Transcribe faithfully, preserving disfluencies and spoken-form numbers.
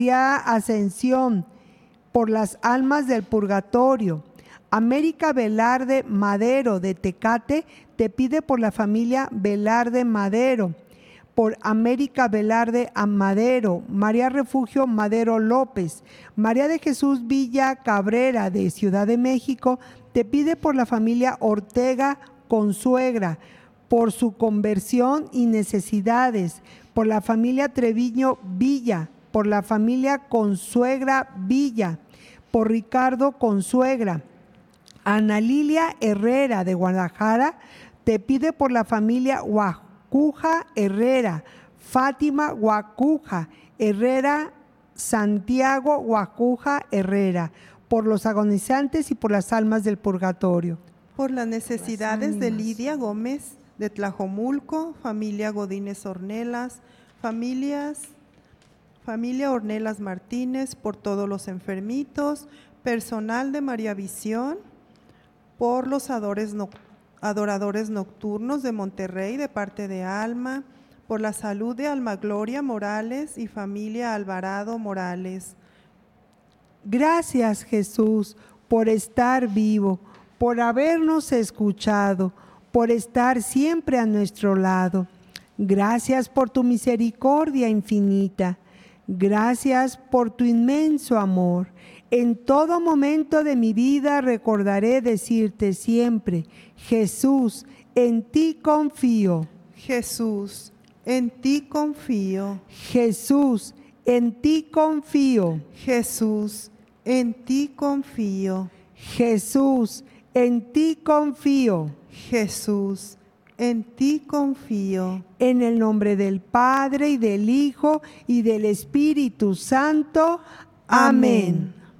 Ascensión, por las almas del purgatorio. América Velarde Madero de Tecate te pide por la familia Velarde Madero. Por América Velarde Madero, María Refugio Madero López. María de Jesús Villa Cabrera de Ciudad de México te pide por la familia Ortega Consuegra, por su conversión y necesidades. Por la familia Treviño Villa, por la familia Consuegra Villa, por Ricardo Consuegra. Ana Lilia Herrera de Guadalajara te pide por la familia Guacuja Herrera, Fátima Guacuja Herrera, Santiago Guacuja Herrera, por los agonizantes y por las almas del purgatorio. Por las necesidades de Lidia Gómez de Tlajomulco, familia Godínez Ornelas, familias, familia Ornelas Martínez, por todos los enfermitos, personal de María Visión, por los adores no, adoradores nocturnos de Monterrey de parte de Alma, por la salud de Alma Gloria Morales y familia Alvarado Morales. Gracias, Jesús, por estar vivo, por habernos escuchado, por estar siempre a nuestro lado. Gracias por tu misericordia infinita. Gracias por tu inmenso amor. En todo momento de mi vida recordaré decirte siempre: Jesús, en ti confío. Jesús, en ti confío. Jesús, en ti confío. Jesús, en ti confío. Jesús, en ti confío. Jesús, en ti confío. En el nombre del Padre, y del Hijo, y del Espíritu Santo. Amén. Amén.